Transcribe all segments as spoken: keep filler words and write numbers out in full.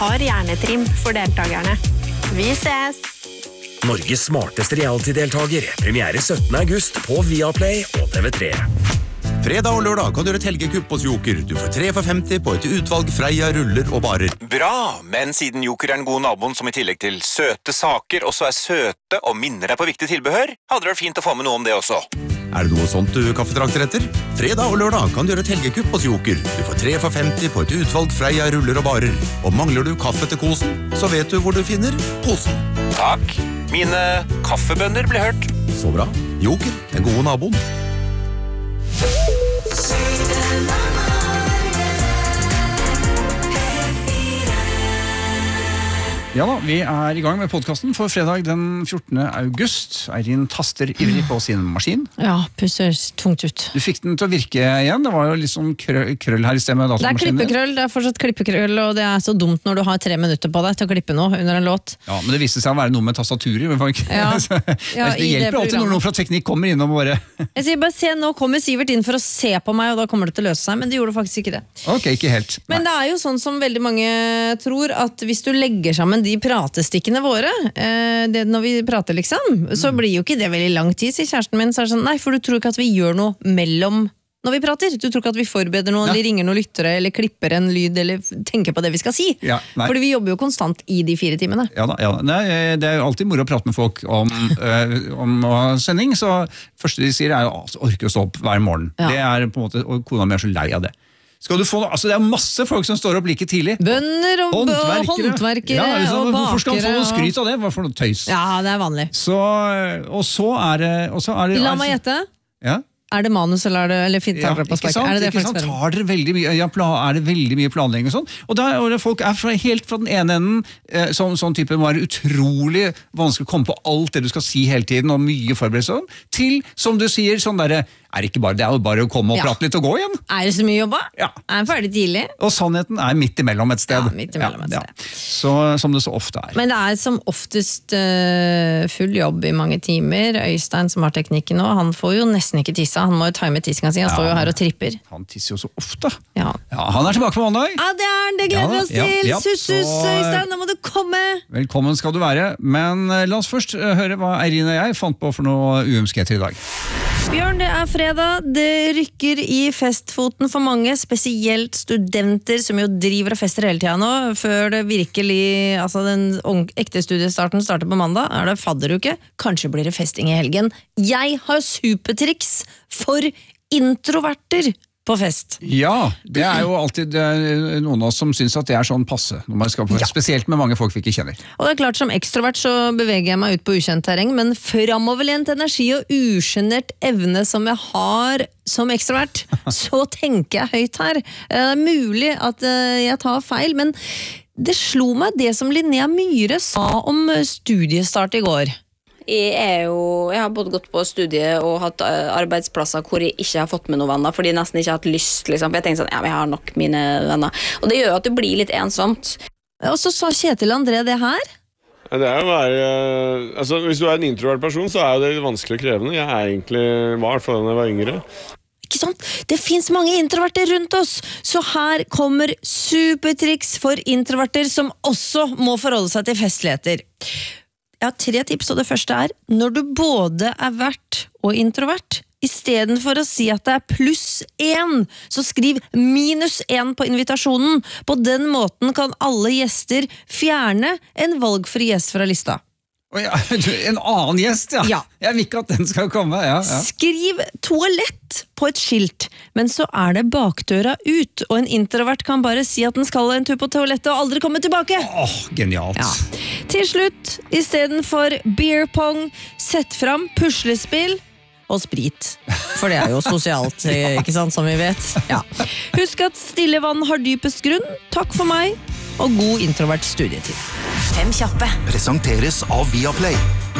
har hjernetrim for deltakerne. Vi ses! Norges smarteste reality-deltager. Premiere syttende august på Viaplay og T V tre. Fredag og lørdag kan du gjøre et helgekupp hos Joker. Du får tre for femti på et utvalg Freia, ruller og barer. Bra, men siden Joker er den gode naboen som i tillegg til søte saker også er søte og minner deg på viktig tilbehør, hadde det vært fint å få med noe om det også. Er det noe sånt du kaffetrakter etter? Fredag og lørdag kan du gjøre et helgekupp hos Joker. Du får tre for femti på et utvalg Freia, ruller og barer. Og mangler du kaffe til kosen, så vet du hvor du finner posen. Takk. Mine kaffebønner ble hørt. Så bra. Joker, den gode naboen. Ja da, vi er i gang med podcasten for fredag den fjortende august. Eirin taster ivrig på sin maskin. Ja, pusser tungt ut. Du fikk den til å virke igjen. Det var jo litt sånn krøll, krøll her i stedet med Det er datamaskinen. klippekrøll, det er fortsatt klippekrøll, og det er så dumt når du har tre minutter på deg til å klippe noe under en låt. Ja, men det viste seg å være noe med tastaturer. Men folk. Ja. Ja, det i det hjelper alltid når noen fra teknikk kommer innom og bare... Jeg sier bare, se, nå kommer Sivert inn for å se på meg, og da kommer det til å løse seg, men det gjorde faktisk ikke det. Ok, ikke helt. Men det er jo sånn som veldig mange tror, at hvis du legger sammen de pratestikkene våre, eh, det når vi prater liksom, så blir jo ikke det veldig lang tid, sier kjæresten min, så er det sånn, nei, for du tror ikke at vi gjør noe mellom når vi prater. Du tror ikke at vi forbereder noe, Ja. eller ringer noen lyttere, eller klipper en lyd, eller tenker på det vi skal si. Ja, nei. Fordi vi jobber jo konstant i de fire timene. Ja da, ja da. Nei, det er jo alltid moro å prate med folk om, øh, om å ha sending, så første de sier er jo at orker å stå opp hver morgen. Ja. Det er på en måte, og kona mi er så lei av det. Skal du få, altså det er masse folk som står opp like tidlig. Bønder og Håndverkere. håndverkere Ja, liksom, og bakere. hvorfor skal han få noe og- skryt av det? Hva for noe tøys? Ja, det er vanlig. Så, og så er det... Og så er det La meg gjette. Ja. Er det manus, eller, er det, eller fint, Ja, tar dere på ikke spark? sant? Er det det ikke folk sant? spør om? Tar dere veldig mye, ja, pla, er det veldig mye planlegging og sånn? Og da og det, folk er fra, helt fra den ene enden, eh, sånn, sånn type, må være utrolig vanskelig å komme på alt det du skal si hele tiden, og mye forberedelse sånn, til, som du sier, sånn der, er ikke bare, det er jo bare å komme og Ja. prate litt og gå igjen. Er det så mye jobba? Ja. Er den ferdig tidlig? Og sannheten er midt imellom et sted. Ja, midt imellom et sted. Så, som det så ofte er. Men det er som oftest uh, full jobb i mange timer. Øystein som har teknikken nå, han får jo nesten ikke tissa. Han må jo time tissinga si, han står jo her og tripper. Han tisser jo så ofte. Ja, Ja, han er tilbake på mandag. ja det er han, det gleder vi oss Ja, til! ja, ja. Sus-sus, Så- Øystein, da må du komme! Velkommen skal du være, men eh, la oss først eh, høre hva Eirin og jeg fant på for noe uømskheter i dag. Bjørn, det er fredag, det rykker i festfoten for mange, spesielt studenter som jo driver og fester hele tida nå, før det virkelig, altså den ung- ekte studiestarten starter på mandag, er det fadderuke, kanskje blir det festing i helgen. Jeg har supertriks for introverter på fest. Ja, det er jo alltid det er noen av oss som synes at det er sånn passe, når man skal på fest, spesielt med mange folk vi ikke kjenner. Og det er klart, som ekstrovert så beveger jeg meg ut på ukjent terreng, men framoverlent energi og usjenert evne som jeg har som ekstrovert, så tenker jeg høyt her. Det er mulig at eh, jeg tar feil, men det slo meg det som Linnea Myhre sa om studiestart i går. Jeg, er jo, jeg har både gått på studie og hatt eh, arbeidsplasser hvor jeg ikke har fått med noen venner, fordi jeg nesten ikke har hatt lyst, liksom. For jeg tenker sånn, ja, men jeg har nok mine venner. Og det gjør jo at det blir litt ensomt. Og så sa Kjetil André det her. Ja, Det er å være, altså Hvis du er en introvert person, så er jo det vanskelig og krevende. Jeg er egentlig var, i hvert fall da jeg var yngre. Ikke sant? Det finnes mange introverter rundt oss, så her kommer supertriks for introverter som også må forholde seg til festligheter. Jeg har tre tips, og det første er, når du både er vert og introvert, i stedet for å si at det er pluss én, så skriv minus én på invitasjonen. På den måten kan alle gjester fjerne en valgfri gjest fra lista. Å ja, en annen gjest, ja. Ja. Jeg vil ikke at den skal komme. Ja, ja. Skriv toalett på et skilt, men så er det bakdøra ut, og en introvert kan bare si at den skal en tur på toalettet og aldri komme tilbake. Åh, genialt. Ja. Til slutt, i stedet for beer pong, sett fram puslespill og sprit. For det er jo sosialt, ikke sant, som vi vet. Ja. Husk at stille vann har dypest grunn. Takk for meg, og god introvert studietid. Fem kjappe. Presenteres av Viaplay.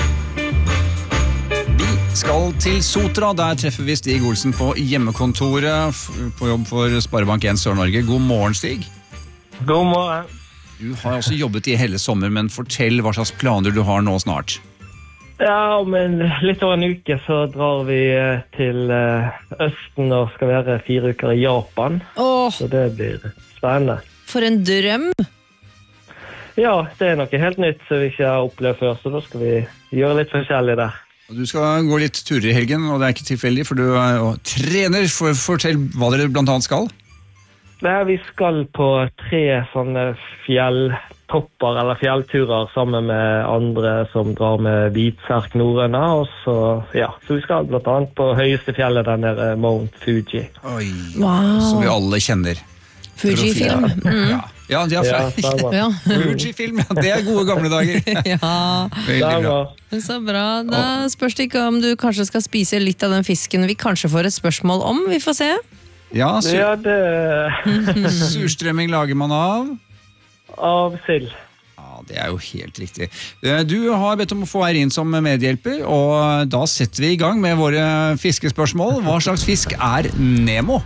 Vi skal til Sotra, der treffer vi Stig Olsen på hjemmekontoret f- på jobb for Sparebank en Sør-Norge. God morgen, Stig. God morgen. Du har også jobbet i hele sommer, men fortell hva slags planer du har nå snart. Ja, om en, litt over en uke så drar vi eh, til eh, Østen og skal være fire uker i Japan. Åh, Så det blir spennende. for en drøm. Ja, det er noe helt nytt som vi ikke har opplevd før, så da skal vi gjøre litt forskjellig der. Du skal gå litt turer i helgen, og det er ikke tilfeldig, for du er jo trener. For, fortell hva dere blant annet skal. Nei, vi skal på tre sånne fjelltopper eller fjellturer sammen med andre som drar med Hvitserk Norrøna, og så, ja, så vi skal blant annet på høyeste fjellet der nede, Mount Fuji. Oi, Wow. som vi alle kjenner. Fuji-film. Mm. Ja, ja, de er fra Ja, stemmer. Ja. Fuji-film, ja, det er gode gamle dager. ja. Veldig bra. Stemmer. Så bra. Da spørs det ikke om du kanskje skal spise litt av den fisken vi kanskje får et spørsmål om. Vi får se. Ja, sur Ja, det surstrømming lager man av. av sild. Ja, det er jo helt riktig. Eh, Du har bedt om å få Eirin som medhjelper, og da setter vi i gang med våre fiskespørsmål. Hva slags fisk er Nemo?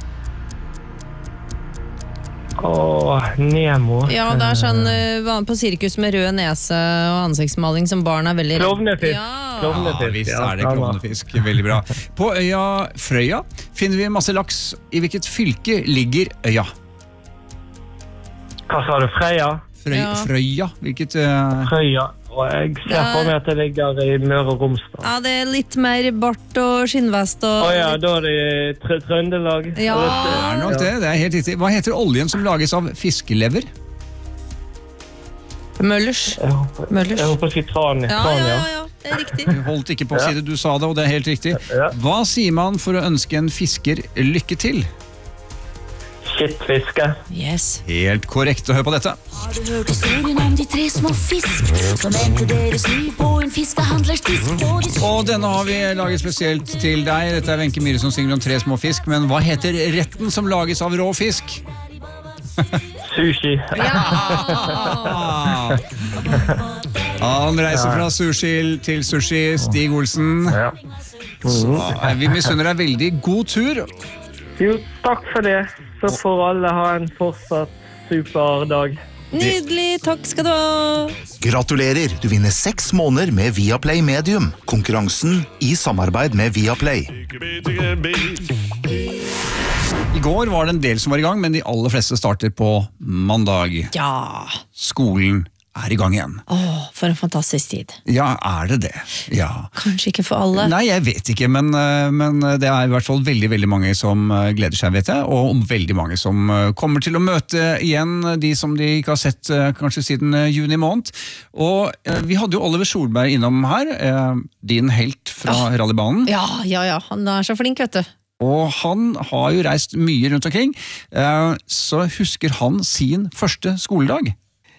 Åh, Nemo. Ja, det er sånn uh, van- på sirkus med rød nese og ansiktsmaling som barn er veldig redd. Klovnefisk. Ja. Ja, Klovnefisk, visst ja, er det stemmer. klovnefisk. Veldig bra. På øya Frøya finner vi masse laks. I hvilket fylke ligger øya? Hva sa du, Freia? Frøy, Ja. Frøya? Hvilket uh, Frøya. Og jeg ser Ja. for meg at det ligger i Møre og Romsdal. Ja, det er litt mer bart og skinnvest og Åja, da er det i Trø Trøndelag. Ja. Det er nok det, det er helt riktig. Hva heter oljen som lages av fiskelever? Møllers. Jeg håper, Møllers. jeg håper å si Trania. Ja, ja, ja, ja, det er riktig. Du holdt ikke på å si det, du sa det, og det er helt riktig. Ja. Hva sier man for å ønske en fisker lykke til? Skittfiske. Yes. Helt korrekt, og hør på dette. Har du hørt historien om de tre små fisk som endte deres liv på en fiskehandlers disk? Og de Og denne har vi laget spesielt til deg. Dette er Wenche Myhre som synger om tre små fisk, men hva heter retten som lages av rå fisk? Sushi. Ah! Han reiser fra sushi til sushi, Stig Olsen. Ja. Så vi misunner deg veldig god tur. Jo, takk for det. Så får alle ha en fortsatt super dag. Nydelig, takk skal du ha. Gratulerer, du vinner seks måneder med Viaplay Medium. Konkurransen i samarbeid med Viaplay. I går var det en del som var i gang, men de aller fleste starter på mandag. Ja. Skolen er i gang igjen. Åh, for en fantastisk tid. Ja, er det det? Ja. Kanskje ikke for alle. Nei, jeg vet ikke, men, eh, men det er i hvert fall veldig, veldig mange som eh, gleder seg, vet jeg, og om veldig mange som eh, kommer til å møte igjen de som de ikke har sett eh, kanskje siden eh, juni måned. Og eh, vi hadde jo Oliver Solberg innom her, eh, din helt fra rallybanen. Ja, ja, ja. Han er så flink, vet du. Og han har jo reist mye rundt omkring, eh, så husker han sin første skoledag?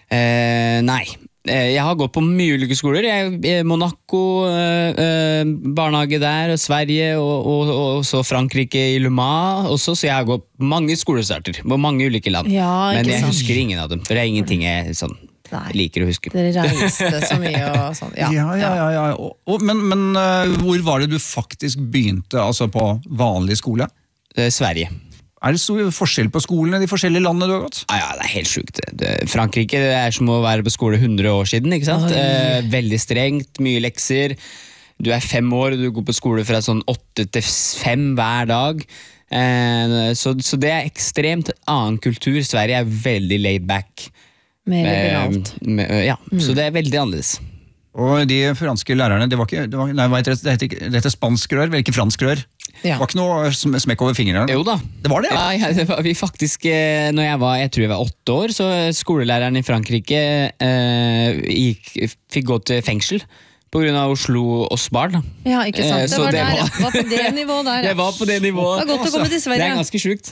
Eh, nei. Eh, Jeg har gått på mye ulike skoler. Jeg, eh, Monaco, eh, eh, barnehage der, og Sverige, og, og, og så Frankrike i Le Mans også, så jeg har gått på mange skolestarter på mange ulike land. Ja, ikke Men jeg sant. husker ingen av dem, for det er ingenting jeg sånn, Nei. liker å huske. Dere reiste så mye og sånn. Ja, Ja, ja, ja, ja. Og, og, men men eh, hvor var det du faktisk begynte, altså på vanlig skole? Eh, Sverige. Er det stor forskjell på skolene i de forskjellige landene du har gått? Ah, ja, det er helt sjukt. Det- Frankrike det er som å være på skole hundre år siden, ikke sant? Oi. Eh, veldig strengt, mye lekser. Du er fem år, og du går på skole fra sånn åtte til fem hver dag. Eh, så, så det er ekstremt annen kultur. Sverige er veldig laid back. Mer liberalt. Eh, med, ja, så det er veldig annerledes. Og de franske lærerne, det var ikke, det var, nei, hva heter det, det heter, ikke- det heter spanskrør, vel ikke franskrør? Det Ja. var ikke noe sm- smekk over fingrene? Jo da. Det var det? Ja, ja, det var, vi faktisk, eh, når jeg var, jeg tror jeg var åtte år, så skolelæreren i Frankrike eh, gikk, fikk gå til fengsel på grunn av Oslo og Spar. Da. Ja, ikke sant. Eh, Det så var, det der, var- var på det nivået der. Det Ja. var på det nivået. Det var godt å komme til Det Sverige. er ganske sjukt.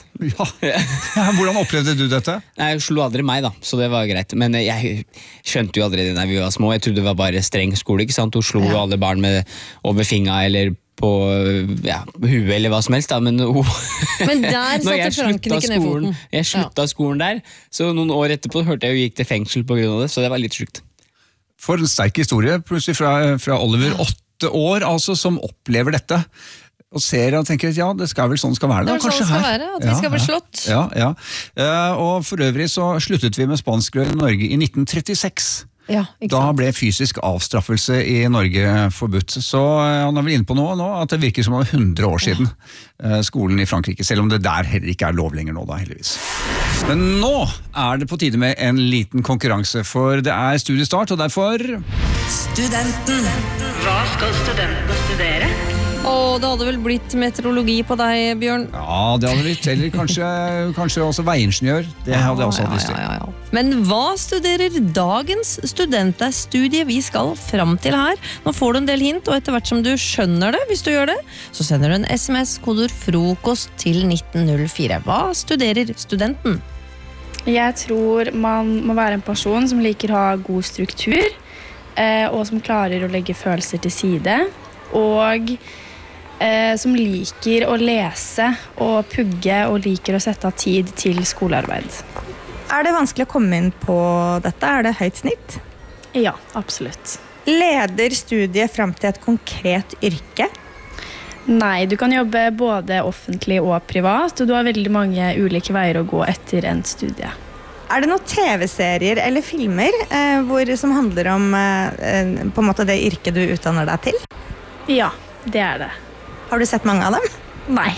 Ja. Hvordan opplevde du dette? Nei, Jeg slo aldri meg, da, så det var greit. Men jeg skjønte jo aldri det da vi var små. Jeg trodde det var bare streng skole. ikke sant? Hun slo jo Ja. alle barn med over fingra eller på ja, huet eller hva som helst. da, Men, hun, Men der Når jeg satte Frankrike slutta ned skolen, foten. jeg slutta skolen der, så noen år etterpå hørte jeg hun gikk til fengsel på grunn av det, så det var litt sjukt. For en sterk historie, plutselig fra, fra Oliver, åtte år, altså, som opplever dette. Og ser og tenker at ja, det skal vel sånn skal være. Det Da, er vel sånn kanskje det skal her. være, at vi skal bli slått. Ja, ja. Eh, og for øvrig så sluttet vi med spanskrør i Norge i nitten trettiseks. Ja, ikke Da sant? ble fysisk avstraffelse i Norge forbudt. Så eh, han er vel inne på noe nå, at det virker som det var hundre år siden eh, skolen i Frankrike, selv om det der heller ikke er lov lenger nå da, heldigvis. Men nå er det på tide med en liten konkurranse, for det er studiestart, og derfor... Studenten. Hva skal studentene studere? Åh, det hadde vel blitt meteorologi på deg, Bjørn? Ja, det hadde blitt, eller kanskje, kanskje også veiingeniør. Det hadde jeg også hatt lyst til. Ja, ja, ja. Men hva studerer dagens student? Det er studiet vi skal fram til her. Nå får du en del hint, og etter hvert som du skjønner det, hvis du gjør det, så sender du en sms, kodord frokost til nitten null fire. Hva studerer studenten? Jeg tror man må være en person som liker å ha god struktur, eh, og som klarer å legge følelser til side, og eh, som liker å lese og pugge og liker å sette av tid til skolearbeid. Er det vanskelig å komme inn på dette? Er det høyt snitt? Ja, absolutt. Leder studiet frem til et konkret yrke? Nei, du kan jobbe både offentlig og privat, og du har veldig mange ulike veier å gå etter en studie. Er det noen tv-serier eller filmer eh, hvor, som handler om eh, på en måte det yrket du utdanner deg til? Ja, det er det. Har du sett mange av dem? Nei.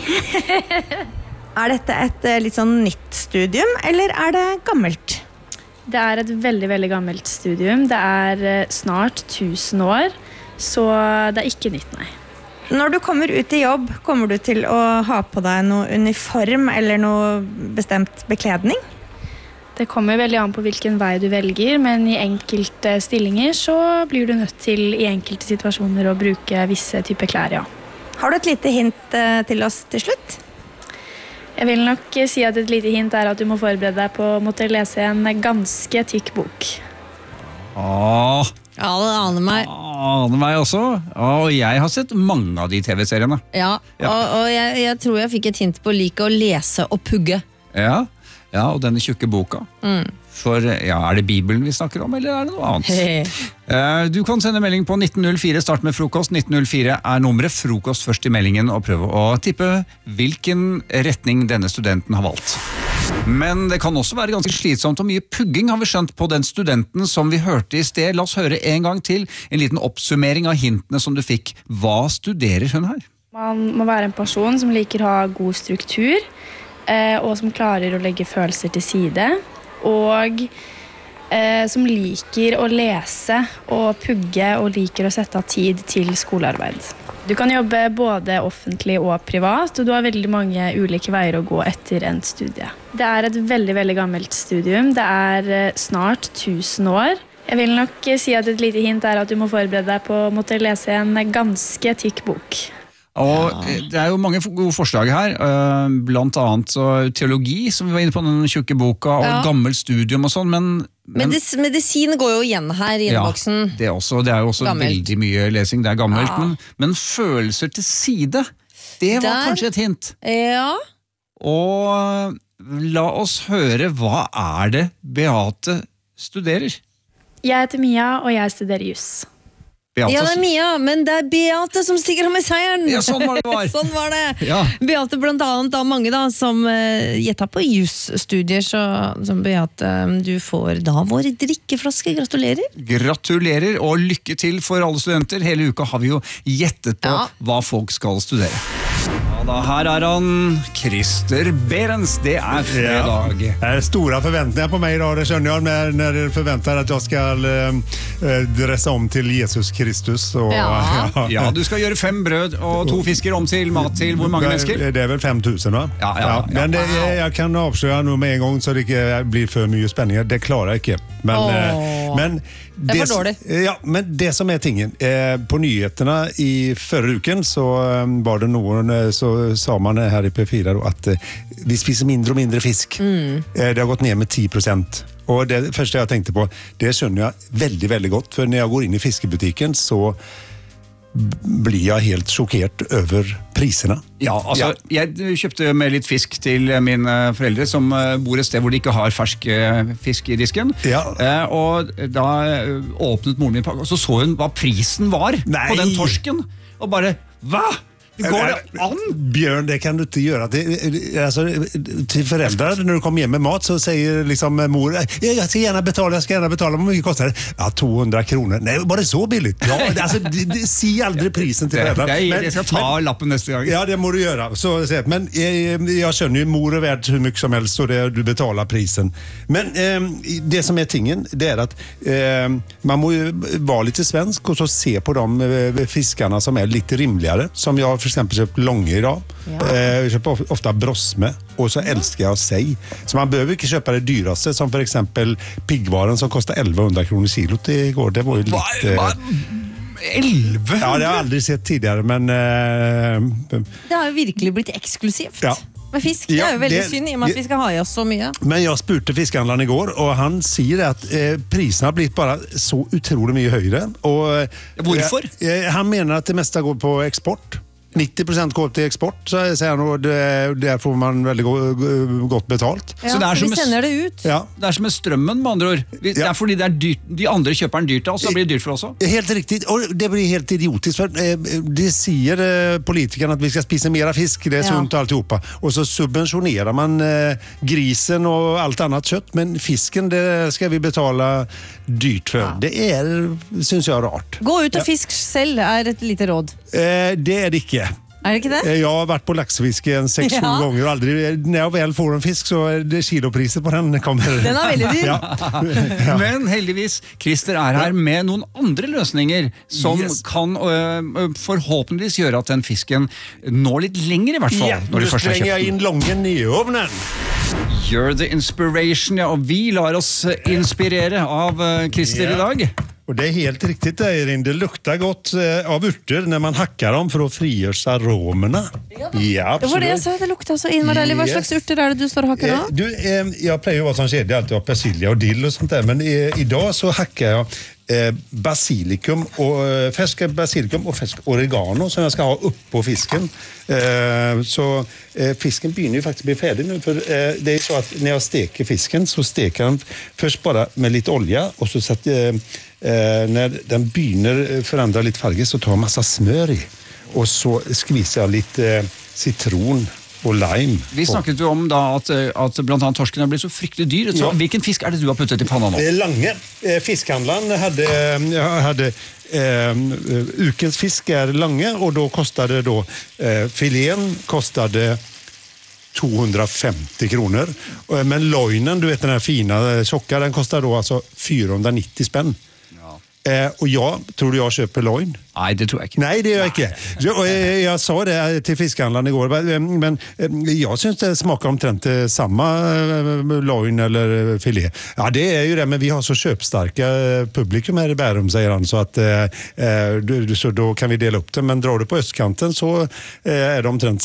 Er dette et litt sånn nytt studium, eller er det gammelt? Det er et veldig, veldig gammelt studium. Det er snart tusen år, så det er ikke nytt, nei. Når du kommer ut i jobb, kommer du til å ha på deg noe uniform eller noe bestemt bekledning? Det kommer veldig an på hvilken vei du velger, men i enkelte stillinger så blir du nødt til i enkelte situasjoner å bruke visse typer klær, ja. Har du et lite hint til oss til slutt? Jeg vil nok si at et lite hint er at du må forberede deg på å måtte lese en ganske tykk bok. Åh, ja, det aner meg. Aner meg også. Og jeg har sett mange av de tv-seriene. Ja, Ja. og, og jeg, jeg tror jeg fikk et hint på å like å lese og pugge. Ja, ja, og denne tjukke boka. Mm. For ja, er det Bibelen vi snakker om, eller er det noe annet? Eh, Du kan sende melding på nitten null fire, start med frokost. nitten null fire er nummeret, frokost først i meldingen, og prøve å tippe hvilken retning denne studenten har valgt. Men det kan også være ganske slitsomt, og mye pugging har vi skjønt på den studenten som vi hørte i sted. La oss høre en gang til, en liten oppsummering av hintene som du fikk. Hva studerer hun her? Man må være en person som liker å ha god struktur, eh, og som klarer å legge følelser til side, og eh, som liker å lese og pugge og liker å sette av tid til skolearbeid. Du kan jobbe både offentlig og privat, og du har veldig mange ulike veier å gå etter en studie. Det er et veldig, veldig gammelt studium. Det er eh, snart tusen år. Jeg vil nok si at et lite hint er at du må forberede deg på å måtte lese en ganske tykk bok. Og det er jo mange gode forslag her, eh, blant annet så teologi, som vi var inne på den tjukke boka, og Ja. gammelt studium og sånn, men, men Medis, medisin går jo igjen her i innboksen. ja, det, er også, det er jo også Gammelt. veldig mye lesing, det er gammelt, Ja. men, men følelser til side, det var Der. kanskje et hint. Ja. Og la oss høre, hva er det Beate studerer? Jeg heter Mia, og jeg studerer juss. Beate, Ja, det er Mia, men det er Beate som stikker av med seieren. Ja, sånn var det var. sånn var det. Ja. Beate blant annet av mange da, som uh, gjetta på jusstudier, så som Beate, du får da vår drikkeflaske. Gratulerer. Gratulerer og lykke til for alle studenter. Hele uka har vi jo gjettet på Ja. hva folk skal studere. Ja, da, her er han, Christer Berens. Det er fredag. Det er store forventninger på meg i dag, det skjønner jeg, når, når dere forventer at jeg skal uh, dresse om til Jesus Kristus. Og, Ja. Ja, du skal gjøre fem brød og to fisker om til mat til hvor mange mennesker? Det er vel fem tusen, va? Ja, ja, ja. Men det, jeg, jeg kan avsløre noe med en gang, så det ikke blir for mye spenning. Det klarer jeg ikke. Men, Åh. eh, men Det er for dårlig. Ja, men det som er tingen, eh, på nyhetene i forrige uken så eh, var det noen, eh, så sa man her i P fire då, at eh, vi spiser mindre og mindre fisk. Mm. Eh, det har gått ned med ti prosent. Og det første jeg tenkte på, det skjønner jeg veldig, veldig godt, for når jeg går inn i fiskebutikken så blir jeg helt sjokkert over prisene. Ja, altså, jeg kjøpte med litt fisk til mine foreldre som eh, bor et sted hvor de ikke har fersk eh, fisk i disken. Eh, og da eh, åpnet moren min pakke, og så så hun hva prisen var Nei. på den torsken. Og bare, hva? Går det an? Björn, det kan du inte göra. Det, alltså, till föräldrar, när du kommer hem med mat så säger liksom mor, jag ska gärna betala, jag ska gärna betala, hur mycket kostar det? Ja, tvåhundra kronor. Nej, var det så billigt? Ja, alltså, det, det, si aldrig prisen till föräldrar. Jag, jag, jag ska ta men, lappen nästa gång. Ja, det må du göra. Så, men jag, jag känner ju mor är värd hur mycket som helst så det, du betalar prisen. Men eh, det som är tingen, det är att eh, man må ju vara lite svensk och så se på de eh, fiskarna som är lite rimligare. Som jag för exempel köpt långe idag. Ja. Eh, jag köper ofta brosme och så älskar jag sig. Så man behöver inte köpa det dyraste som för exempel piggvaren som kostar elvahundra kronor kilot igår. Det var ju va, lite... Va? elva? Ja, det har jag aldrig sett tidigare, men... Eh, det har ju verkligen blivit exklusivt. Ja. Men fisk, det är ju väldigt synd i och med att vi ska ha i oss så mycket. Men jag spurte fiskhandlaren igår och han säger att eh, priserna har blivit bara så otroligt mycket högre. Och, eh, Varför? Eh, han menar att det mesta går på export. nittio procent går till export, så säger han, och det, där får man väldigt gott betalt. Ja, så det är så som vi sender det ut. Ja. Det är som med strömmen med andra ord. Det är ja. För det är dyrt, de andra köper den dyrt, och så blir det dyrt för oss också. Helt riktigt, och det blir helt idiotiskt. För det säger politikerna att vi ska spisa mera fisk, det är ja. Sunt och alltihopa. Och så subventionerar man grisen och allt annat kött, men fisken det ska vi betala dyrt för. Ja. Det är, syns jag, rart. Gå ut och ja. Fisk själv är ett litet råd. Eh, det är det inte. Är det inte det? Jag har varit på laxfiske en sex, sju ja. Gånger och aldrig, när jag väl får en fisk så är det kilopriset på den kommer. Den är väldigt dyr. Ja. Ja. Men heldigvis, Christer är här med någon andra lösningar som yes. kan uh, förhoppningsvis göra att den fisken når lite längre i vart fall. Ja, när du först slänger jag in lången i övnen. You're the inspiration, ja, och vi lar oss inspirera av uh, Christer yeah. idag. Och det är helt riktigt, Erin. Det luktar gott eh, av urter när man hackar dem för att frigörs aromerna. Ja, ja, det var det jag sa, det luktar så in. Yes. Vad slags urter är det du står och hackar eh, du, eh, Jag plejer ju vara som kedja, alltid ha persilja och dill och sånt där. Men eh, idag så hackar jag eh, basilikum och eh, färska basilikum och färsk oregano som jag ska ha upp på fisken. Eh, så eh, fisken börjar ju faktiskt bli färdig nu, för eh, det är så att när jag steker fisken så steker den först bara med lite olja och så sätter eh, Eh, när den börjar förändra lite färger så tar jag massa smör i och så skvisar jag lite eh, citron och lime. Vi snakket ju om da at, at blant annet torsken har blivit så fryktelig dyr. Så ja. Hvilken fisk er det du har puttet i panna nå? Lange. Eh, fiskhandlaren hade, hade eh, ukens fisk är Lange och då kostade då eh, filén kostade tvåhundrafemtio kronor. Men loinen, du vet den här fina tjocka, den kostar då alltså fyrahundranittio spänn. Eh, och jag tror jag köper loin. Nej, det tror jag inte. Nej, det gör jag inte. Jag, jag, jag sa det till fiskhandlaren igår, men jag syns det smakar omtrent samma loin eller filé. Ja, det är ju det, men vi har så köpstarka publikum här i Bärum, säger han, så att eh, så då kan vi dela upp den. Men drar du på östkanten så eh, är de omtrent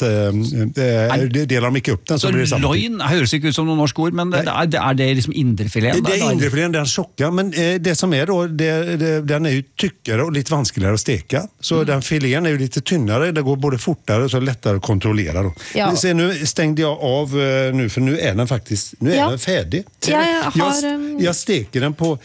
eh, delar de inte upp den så, så blir det samma. Loin hörs inte ut som någon norsk ord, men det är det, är det liksom inderfilén. Det är inderfilén, den tjocka, men eh, det som är då det, det, den är ju tyckare och lite vanskligare att steka. Så mm. den filén är ju lite tynnare, det går både fortare och så lättare att kontrollera då. Ja. Så nu stängde jag av nu, för nu är den faktiskt nu är ja. Den färdig. Ja, jag, har, jag, jag steker den på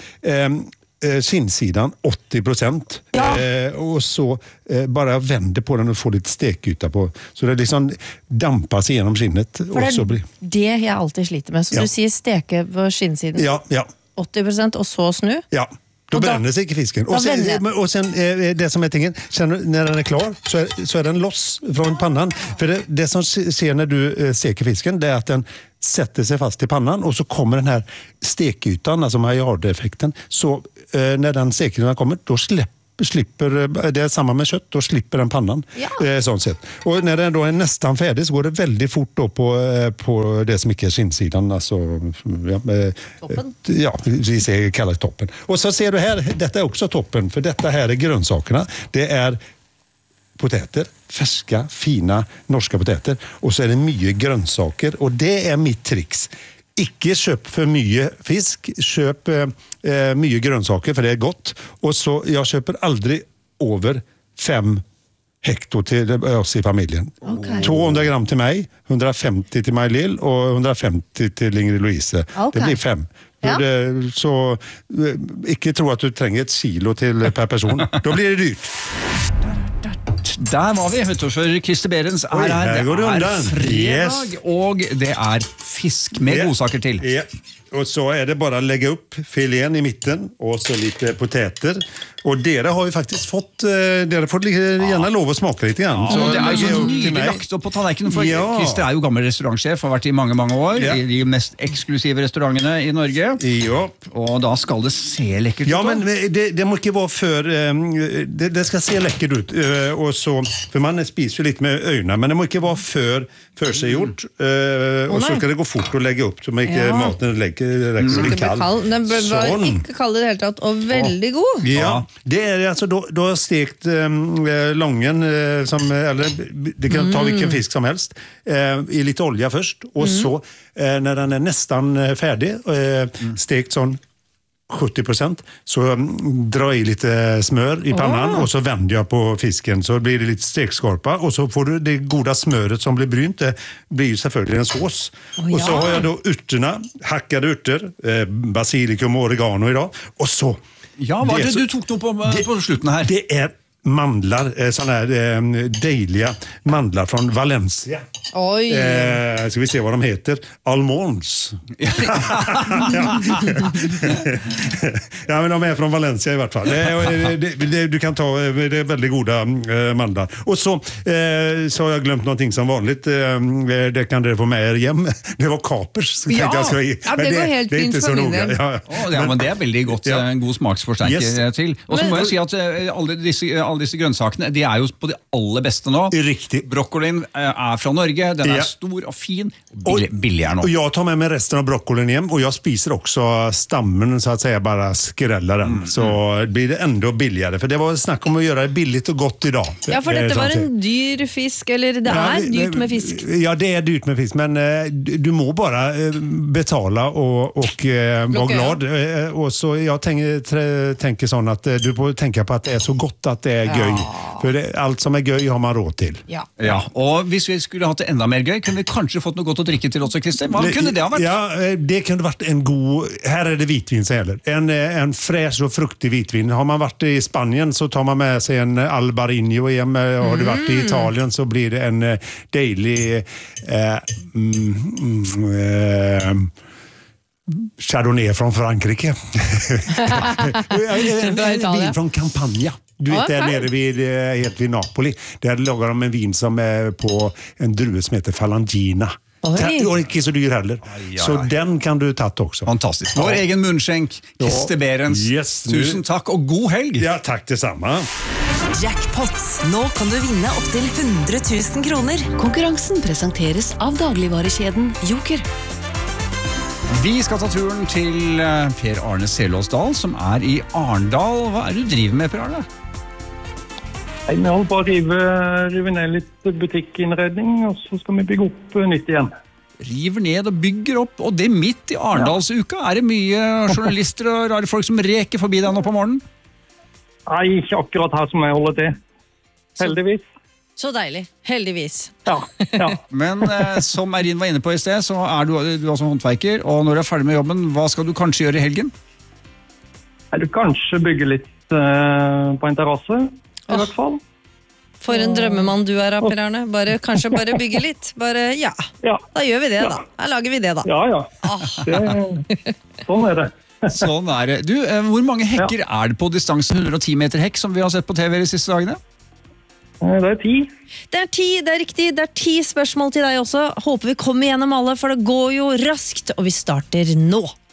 eh, sinsidan åttio procent ja. eh, och så eh, bara vänder på den och får lite stekyta på, så det liksom dampas igenom skinnet. För och så blir... det jag alltid sliter med, så ja. Du säger steke på skinsidan ja, ja. åttio procent och så snu. Ja. Då bränner sig inte fisken. Och sen, och sen det som är tingen, sen när den är klar så är, så är den loss från pannan. För det, det som ser när du steker fisken, det är att den sätter sig fast i pannan och så kommer den här stekytan, alltså Maillard-effekten. Så eh, när den stekytan kommer, då släpper slipper, det är samma med kött, då slipper den pannan. Ja. Eh, sånt sätt. Och när den då är nästan färdig så går det väldigt fort då på, på det som inte är skinsidan. Alltså, ja, eh, toppen? Ja, vi säger kallar det toppen. Och så ser du här, detta är också toppen, för detta här är grönsakerna. Det är potäter, färska, fina norska potäter. Och så är det mycket grönsaker och det är mitt trix. Icke köp för mycket fisk, köp eh, mycket grönsaker för det är gott. Och så jag köper aldrig över fem hekto till oss i familjen. Okay. tvåhundra gram till mig, hundrafemtio till Maj-Lill och hundrafemtio till Ingrid Louise. Okay. Det blir fem. Ja. Det, så icke tro att du tränger ett kilo till per person. Då blir det dyrt. Der var vi, vet du, for Christer Behrens er Oi, her. her går det Det er undan. fredag, Yes. og det er fisk med Ja. godsaker til. Ja. Och så är det bara att lägga upp filén i mitten och så lite potäter. Och dere har ju faktiskt fått, eh, dere får gärna lov att smaka lite grann. Ja, det er lägger jo jag så upp till nydelig mig. lagt opp på tallerkenen, for Ja. Christer er jo gammel restaurantsjef, har vært i mange, mange år, Ja. i de mest eksklusive restaurantene i Norge. Ja. Og da skal det se lekkert ut. Ja, da. men det, det må ikke være för, eh, det, det ska se läckert ut. eh, Och så, för man spiser ju lite med ögonen, men det må ikke være för, för sig gjort. eh, Och så nej. ska det gå fort att lägga upp så man ikke Ja. maten lägger räcker så Det blir ble kall. kald. Den ble- var Sånn. ikke kald i det hele tatt, og veldig god. Ja, det är alltså då, då har jag stekt eh, lången eh, som, eller det kan ta Mm. vilken fisk som helst eh, i lite olja först och Mm. så eh, när den är nästan eh, färdig eh, stekt sån sjuttio procent så mm, drar jag i lite smör i pannan Åh. och så vänder jag på fisken så blir det lite stekskorpa och så får du det goda smöret som blir brynt, det blir ju selvfølgelig en sås. Åh, och så ja. har jag då urterna, hackade urter, eh, basilikum och oregano idag och så Ja, hva er det så- du tok noe på, på slutten her? det är mandlar, eh, såna här eh, dejliga mandlar från Valencia. Oj. Eh, ska vi se vad de heter? Almonds. ja. ja, men de är från Valencia i vart fall. Det, det, det, du kan ta, eh, det är väldigt goda eh, mandlar. Och så, eh, så har jag glömt någonting som vanligt. Eh, det kan du få med er hjem. Det var kapers. så Ja. tänkte jag ska- Ja, det men går helt det är fint inte för så min noga. del. Ja, ja. Å, ja, men det er veldig godt, Ja. en god smaksforsterker Yes. til. Og så Men- må jeg si at eh, alle disse, alle disse grønnsakene, de er jo på det aller beste nå. Riktig. Brokkolien eh, er fra Norge, den Ja. er stor og fin, billig, billigere nå. Och jag tar med mig resten av broccolin hem och jag spiser också stammen så att säga, bara skrälla den. Så blir det ändå billigare. För det var snack om att göra det billigt och gott idag. Ja, for Eh, dette var samtidigt. en dyr fisk, eller det Ja, er det- dyrt med fisk. Ja, det är dyrt med fisk, men eh, du, du må bara eh, betala och, och eh, vara Lukka, ja. glad. Eh, och så jag tänker, tre, tänker sån att eh, du får tänka på att det är så gott att det är göj. För det, allt som är göj har man råd till. Ja. Ja, og hvis vi skulle hatt det enda mer gøy, kunne vi kanskje fått noe godt å drikke til også, Christer? Hva kunne det ha vært? Ja, eh, det kunde varit en god... Här är det vitvin som gäller. En, eh, en fräsch och fruktig vitvin. Har man varit i Spanien så tar man med sig en Albarino. Igen. Har du varit i Italien så blir det en eh, dejlig eh, mm, mm, eh, Chardonnay från Frankrike. en, Från en Italien. vin från Campania. Du vet, där Okej. nere vid, eh, helt vid Napoli. Där lagar de en vin som är på en druva som heter Falangina. Oj. Och inte så dyr heller. ja, Så ja. den kan du tatt också. Fantastisk. Vår egen munnskjenk, Christer Behrens. Yes, nu- Tusen takk, og god helg! Ja, tack detsamma. Jackpot. Nå kan du vinne opptil hundre tusen kroner. Konkurransen presenteres av dagligvarekjeden Joker. Vi skal ta turen til eh, Per Arne Selåsdal, som er i Arendal. Hva er det du driver med, Per Arne? Nei, vi holder på å rive, rive ned litt butikkinnredning, og så skal vi bygge opp eh, nytt igjen. River ned og bygger opp, og det midt i Arendalsuka. Er det mye journalister og rare folk som reker forbi deg nå på morgenen? Nei, ikke akkurat her som jeg holder til. Heldigvis. Så deilig. Heldigvis. Ja, ja. Men eh, som Erin var inne på i sted, så er du, du er også håndverker, og når du er ferdig med jobben, hva skal du kanskje gjøre i helgen? Nei, du kanskje bygge litt eh, på en terrasse, i hvert fall. For en drømmemann du er, Per Arne. Bare, kanskje bare bygge litt. Bare, ja. Ja. Da gjør vi det, da. Da lager vi det, da. Ja, ja. Det, sånn er det. Sånn er det. Du, eh, hvor mange hekker er det på distanse hundre og ti meter hekk, som vi har sett på T V de siste dagene? Eh, Det er ti. Det er ti, det er riktig. Det er ti spørsmål til deg også. Håper vi kommer gjennom alle, for det går jo raskt, og vi starter nå.